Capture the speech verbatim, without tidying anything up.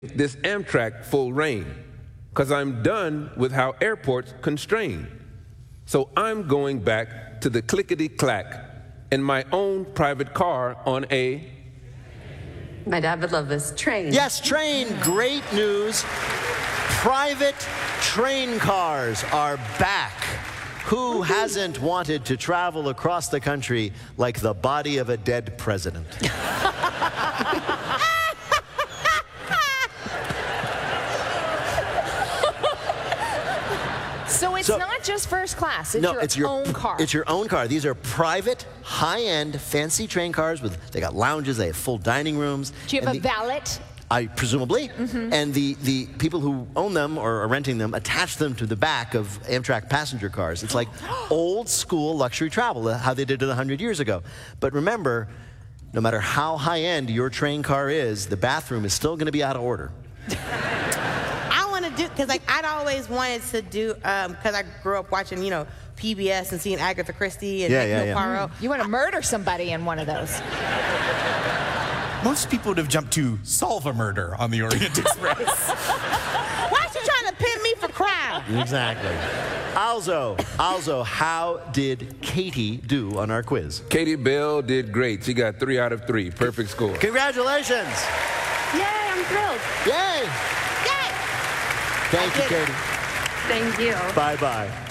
this Amtrak full reign, because I'm done with how airports constrain. So I'm going back to the clickety-clack in my own private car on a... My dad would love this. Train. Yes, train. Great news. Private train cars are back. Who hasn't wanted to travel across the country like the body of a dead president? So it's So- not just first class, it's no, your it's your own car. It's your own car. These are private, high-end, fancy train cars with they got lounges, they have full dining rooms. Do you have and a the- valet? I presumably. Mm-hmm. And the, the people who own them or are renting them attach them to the back of Amtrak passenger cars. It's like old school luxury travel, uh, how they did it one hundred years ago. But remember, no matter how high-end your train car is, the bathroom is still going to be out of order. I want to do, because like I'd always wanted to do, um, because I grew up watching, you know, P B S and seeing Agatha Christie and Yeah, Hercule yeah, yeah. Poirot. You want to murder somebody in one of those. Most people would have jumped to solve a murder on the Orient Express. Why is she trying to pin me for crime? Exactly. Also, also, how did Katie do on our quiz? Katie Bell did great. She got three out of three. Perfect score. Congratulations. Yay, I'm thrilled. Yay. Yay! Thank you, Katie. Thank you. Bye-bye.